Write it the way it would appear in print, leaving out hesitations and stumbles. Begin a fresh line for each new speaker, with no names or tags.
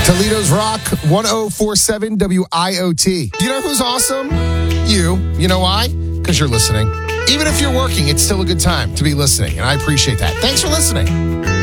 Toledo's Rock 1047 WIOT. You know who's awesome? You. You know why? Because you're listening. Even if you're working, it's still a good time to be listening, and I appreciate that. Thanks for listening.